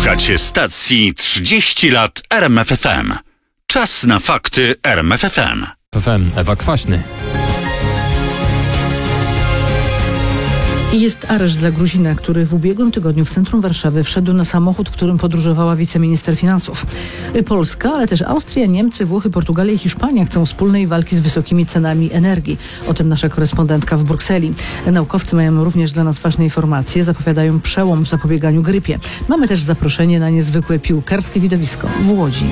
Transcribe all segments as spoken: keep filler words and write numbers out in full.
Słuchacie stacji trzydzieści lat R M F F M. Czas na fakty R M F F M. F M Ewa Kwaśny. Jest areszt dla Gruzina, który w ubiegłym tygodniu w centrum Warszawy wszedł na samochód, którym podróżowała wiceminister finansów. Polska, ale też Austria, Niemcy, Włochy, Portugalia i Hiszpania chcą wspólnej walki z wysokimi cenami energii. O tym nasza korespondentka w Brukseli. Naukowcy mają również dla nas ważne informacje, zapowiadają przełom w zapobieganiu grypie. Mamy też zaproszenie na niezwykłe piłkarskie widowisko w Łodzi.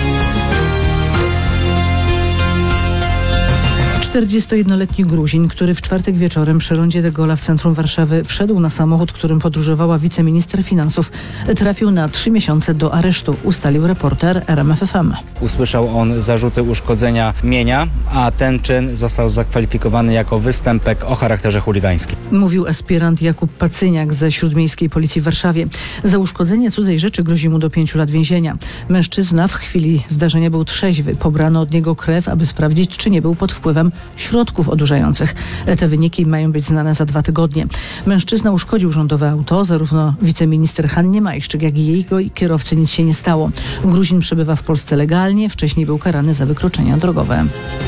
czterdziestojednoletni Gruzin, który w czwartek wieczorem przy rondzie de Gaulle'a w centrum Warszawy wszedł na samochód, którym podróżowała wiceminister finansów, trafił na trzy miesiące do aresztu, ustalił reporter R M F F M. Usłyszał on zarzuty uszkodzenia mienia, a ten czyn został zakwalifikowany jako występek o charakterze chuligańskim. Mówił aspirant Jakub Pacyniak ze Śródmiejskiej Policji w Warszawie. Za uszkodzenie cudzej rzeczy grozi mu do pięciu lat więzienia. Mężczyzna w chwili zdarzenia był trzeźwy. Pobrano od niego krew, aby sprawdzić, czy nie był pod wpływem środków odurzających. Te wyniki mają być znane za dwa tygodnie. Mężczyzna uszkodził rządowe auto. Zarówno wiceminister Hannie Majszczyk, jak i jego i kierowcy nic się nie stało. Gruzin przebywa w Polsce legalnie. Wcześniej był karany za wykroczenia drogowe.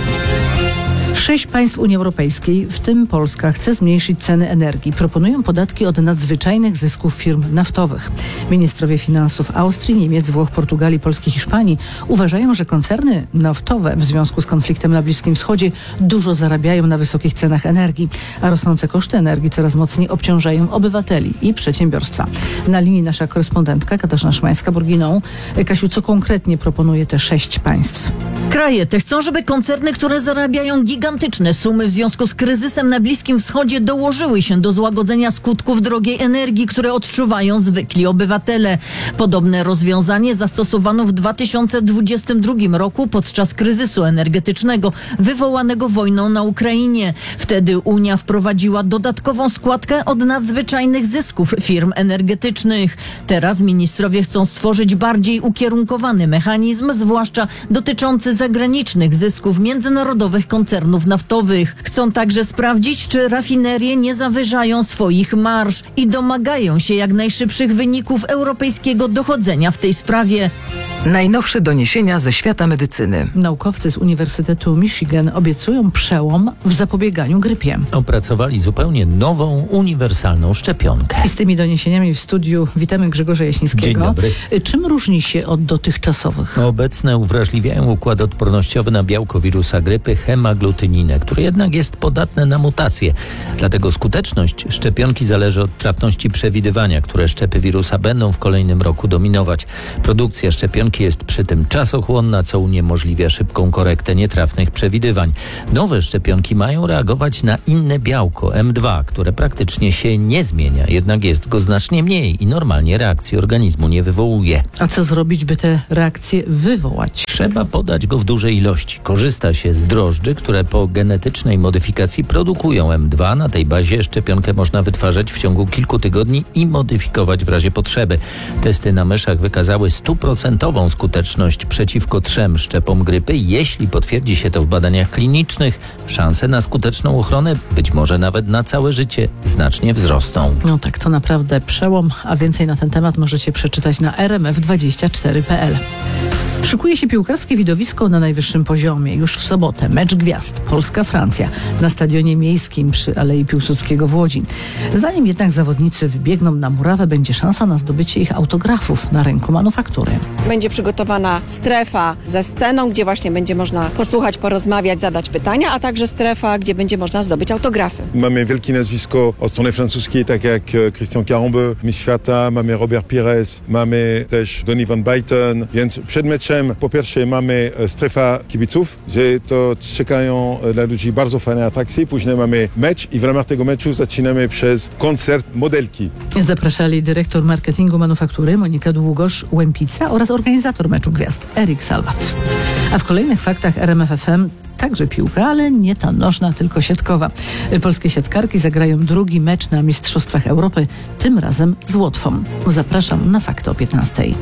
Sześć państw Unii Europejskiej, w tym Polska, chce zmniejszyć ceny energii. Proponują podatki od nadzwyczajnych zysków firm naftowych. Ministrowie finansów Austrii, Niemiec, Włoch, Portugalii, Polski, Hiszpanii uważają, że koncerny naftowe w związku z konfliktem na Bliskim Wschodzie dużo zarabiają na wysokich cenach energii, a rosnące koszty energii coraz mocniej obciążają obywateli i przedsiębiorstwa. Na linii nasza korespondentka Katarzyna Szymańska-Borginą. Kasiu, co konkretnie proponuje te sześć państw? Kraje te chcą, żeby koncerny, które zarabiają gigantyczne sumy w związku z kryzysem na Bliskim Wschodzie, dołożyły się do złagodzenia skutków drogiej energii, które odczuwają zwykli obywatele. Podobne rozwiązanie zastosowano w dwa tysiące dwudziestym drugim roku podczas kryzysu energetycznego wywołanego wojną na Ukrainie. Wtedy Unia wprowadziła dodatkową składkę od nadzwyczajnych zysków firm energetycznych. Teraz ministrowie chcą stworzyć bardziej ukierunkowany mechanizm, zwłaszcza dotyczący zagranicznych zysków międzynarodowych koncernów naftowych. Chcą także sprawdzić, czy rafinerie nie zawyżają swoich marż i domagają się jak najszybszych wyników europejskiego dochodzenia w tej sprawie. Najnowsze doniesienia ze świata medycyny. Naukowcy z Uniwersytetu Michigan obiecują przełom w zapobieganiu grypie. Opracowali zupełnie nową, uniwersalną szczepionkę. I z tymi doniesieniami w studiu witamy Grzegorza Jaśnińskiego. Dzień dobry. Czym różni się od dotychczasowych? Obecne uwrażliwiają układ odpornościowy na białko wirusa grypy hemaglutyninę, który jednak jest podatne na mutacje. Dlatego skuteczność szczepionki zależy od trafności przewidywania, które szczepy wirusa będą w kolejnym roku dominować. Produkcja szczepionki jest przy tym czasochłonna, co uniemożliwia szybką korektę nietrafnych przewidywań. Nowe szczepionki mają reagować na inne białko M dwa, które praktycznie się nie zmienia, jednak jest go znacznie mniej i normalnie reakcji organizmu nie wywołuje. A co zrobić, by te reakcje wywołać? Trzeba podać go w dużej ilości. Korzysta się z drożdży, które po genetycznej modyfikacji produkują M dwa. Na tej bazie szczepionkę można wytwarzać w ciągu kilku tygodni i modyfikować w razie potrzeby. Testy na myszach wykazały stuprocentową skuteczność przeciwko trzem szczepom grypy. Jeśli potwierdzi się to w badaniach klinicznych, szanse na skuteczną ochronę, być może nawet na całe życie, znacznie wzrosną. No tak, to naprawdę przełom, a więcej na ten temat możecie przeczytać na r m f dwadzieścia cztery kropka p l. Szykuje się piłkarskie widowisko na najwyższym poziomie. Już w sobotę mecz gwiazd Polska-Francja na stadionie miejskim przy Alei Piłsudskiego w Łodzi. Zanim jednak zawodnicy wybiegną na murawę, będzie szansa na zdobycie ich autografów na rynku manufaktury. Będzie przygotowana strefa ze sceną, gdzie właśnie będzie można posłuchać, porozmawiać, zadać pytania, a także strefa, gdzie będzie można zdobyć autografy. Mamy wielkie nazwisko od strony francuskiej, tak jak Christian Carambeu, mistrz świata, mamy Robert Pires, mamy też Donny van Buyten, więc przed meczem po pierwsze mamy strefa kibiców, gdzie to czekają dla ludzi bardzo fajne atrakcje, później mamy mecz i w ramach tego meczu zaczynamy przez koncert modelki. Zapraszali dyrektor marketingu manufaktury Monika Długosz-Łępica oraz organizator meczu gwiazd Erik Salvat. A w kolejnych faktach R M F F M także piłka, ale nie ta nożna, tylko siatkowa. Polskie siatkarki zagrają drugi mecz na Mistrzostwach Europy, tym razem z Łotwą. Zapraszam na fakty o piętnastej.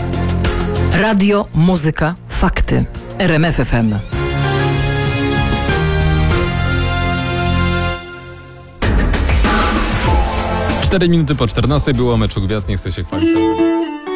Radio, muzyka, fakty. R M F F M. Cztery minuty po czternastej było meczu gwiazd, nie chcę się chwalić.